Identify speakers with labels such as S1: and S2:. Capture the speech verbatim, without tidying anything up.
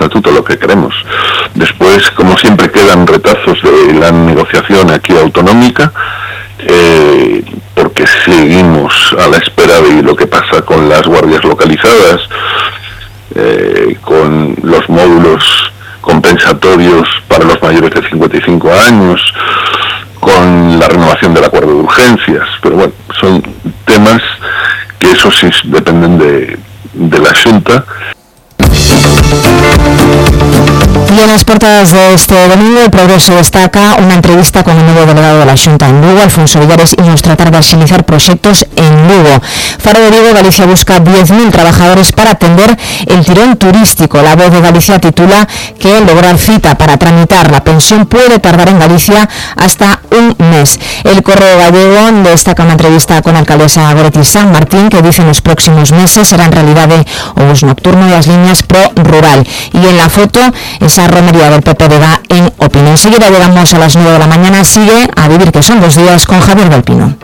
S1: estatuto lo que queremos. Después, como siempre, quedan retazos de la negociación aquí autonómica, eh, porque seguimos a la espera de lo que pasa con las guardias localizadas, eh, con los módulos compensatorios para los mayores de cincuenta y cinco años, con la renovación del acuerdo de urgencias. Pero bueno, son temas que eso sí dependen de, de la Xunta.
S2: Y en las portadas de este domingo, El Progreso destaca una entrevista con el nuevo delegado de la Xunta en Lugo, Alfonso Villares, y nos tratar de agilizar proyectos en Lugo. Faro de Vigo, Galicia busca diez mil trabajadores para atender el tirón turístico. La Voz de Galicia titula que lograr cita para tramitar la pensión puede tardar en Galicia hasta un mes. El Correo Gallego destaca una entrevista con la alcaldesa Goretti San Martín, que dice en los próximos meses serán realidad de o bus nocturno y las líneas pro rural. Y en la foto, esa romería del P P D va en Opinión. Enseguida llegamos a las nueve de la mañana. Sigue A Vivir, que son dos días, con Javier del Pino.